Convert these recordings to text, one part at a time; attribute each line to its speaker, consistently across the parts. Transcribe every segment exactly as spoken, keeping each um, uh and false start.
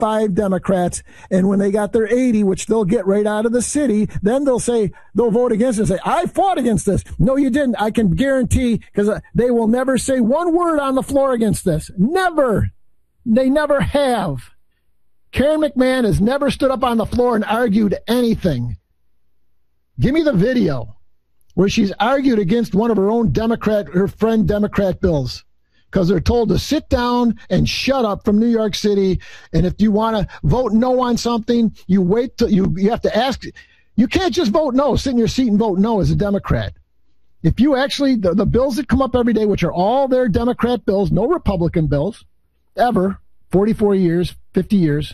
Speaker 1: eighty-five Democrats. And when they got their eighty, which they'll get right out of the city, then they'll say, they'll vote against it and say, I fought against this. No, you didn't. I can guarantee, because they will never say one word on the floor against this. Never. They never have. Karen McMahon has never stood up on the floor and argued anything. Give me the video where she's argued against one of her own Democrat, her friend Democrat bills, because they're told to sit down and shut up from New York City. And if you want to vote no on something, you wait till you, you have to ask. You can't just vote no, sit in your seat and vote no as a Democrat. If you actually, the, the bills that come up every day, which are all their Democrat bills, no Republican bills, ever, forty-four years, fifty years.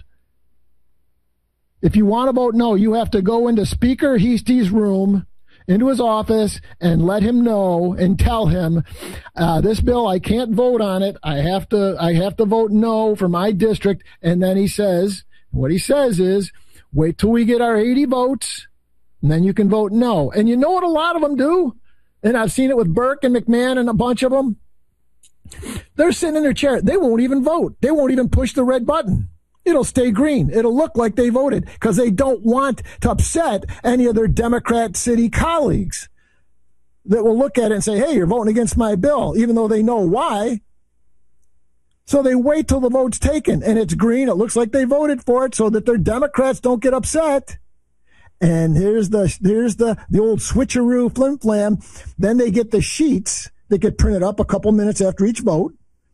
Speaker 1: If you want to vote no, you have to go into Speaker Heastie's room, into his office, and let him know and tell him, uh, this bill, I can't vote on it. I have to, I have to vote no for my district. And then he says, what he says is, wait till we get our eighty votes, and then you can vote no. And you know what a lot of them do? And I've seen it with Burke and McMahon and a bunch of them. They're sitting in their chair. They won't even vote. They won't even push the red button. It'll stay green. It'll look like they voted because they don't want to upset any of their Democrat city colleagues that will look at it and say, hey, you're voting against my bill, even though they know why. So they wait till the vote's taken and it's green. It looks like they voted for it so that their Democrats don't get upset. And here's the, here's the, the old switcheroo flim flam. Then they get the sheets that get printed up a couple minutes after each vote.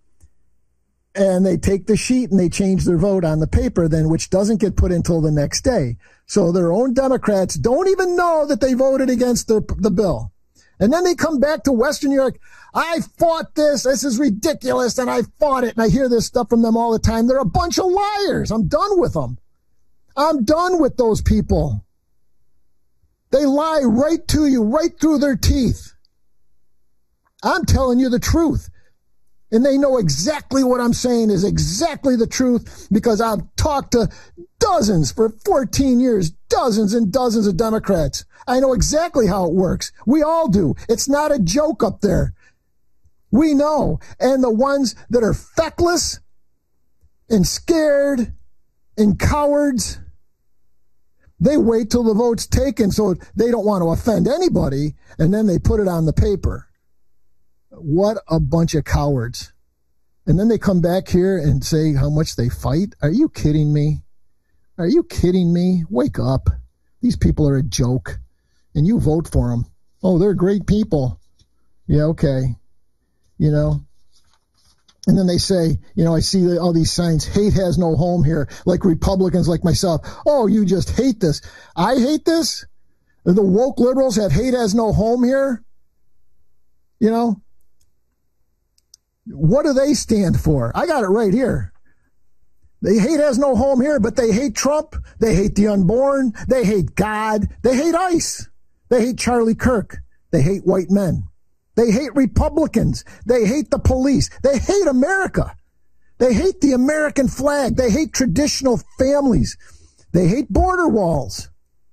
Speaker 1: And they take the sheet and they change their vote on the paper then, which doesn't get put until the next day. So their own Democrats don't even know that they voted against the, the bill. And then they come back to Western New York. I fought this. This is ridiculous. And I fought it. And I hear this stuff from them all the time. They're a bunch of liars. I'm done with them. I'm done with those people. They lie right to you, right through their teeth. I'm telling you the truth. And they know exactly what I'm saying is exactly the truth because I've talked to dozens for fourteen years, dozens and dozens of Democrats. I know exactly how it works. We all do. It's not a joke up there. We know. And the ones that are feckless and scared and cowards, they wait till the vote's taken so they don't want to offend anybody, and then they put it on the paper. What a bunch of cowards. And then they come back here and say how much they fight. Are you kidding me? Are you kidding me? Wake up. These people are a joke. And you vote for them. Oh, they're great people. Yeah, okay. You know. And then they say, you know, I see all these signs, hate has no home here, like Republicans like myself. Oh, you just hate this. I hate this? The woke liberals have hate has no home here? You know? What do they stand for? I got it right here. They hate has no home here, but they hate Trump. They hate the unborn. They hate God. They hate ICE. They hate Charlie Kirk. They hate white men. They hate Republicans. They hate the police. They hate America. They hate the American flag. They hate traditional families. They hate border walls.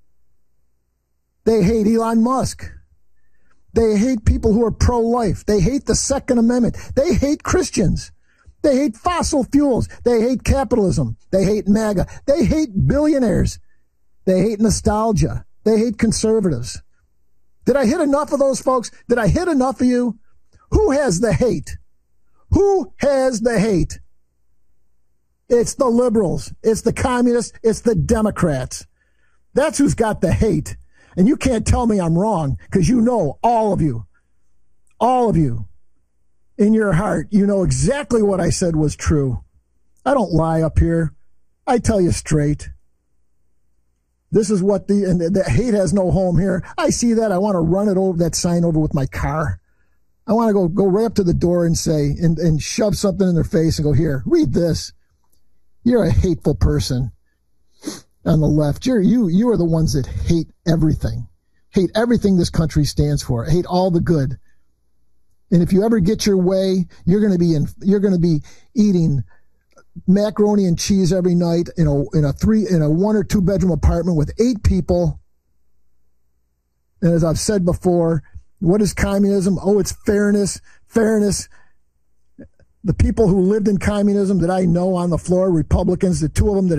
Speaker 1: They hate Elon Musk. They hate people who are pro-life. They hate the Second Amendment. They hate Christians. They hate fossil fuels. They hate capitalism. They hate MAGA. They hate billionaires. They hate nostalgia. They hate conservatives. Did I hit enough of those folks? Did I hit enough of you? Who has the hate? Who has the hate? It's the liberals. It's the communists. It's the Democrats. That's who's got the hate. And you can't tell me I'm wrong because you know, all of you, all of you in your heart, you know exactly what I said was true. I don't lie up here. I tell you straight. This is what the, and the, the hate has no home here. I see that. I want to run it over, that sign over with my car. I want to go, go right up to the door and say, and, and shove something in their face and go, here, read this. You're a hateful person. On the left, you're, you you are the ones that hate everything, hate everything this country stands for, hate all the good. And if you ever get your way, you're going to be in, you're going to be eating macaroni and cheese every night in a in a three in a one or two bedroom apartment with eight people. And as I've said before, what is communism? Oh, it's fairness, fairness. the people who lived in communism that I know on the floor, Republicans, the two of them that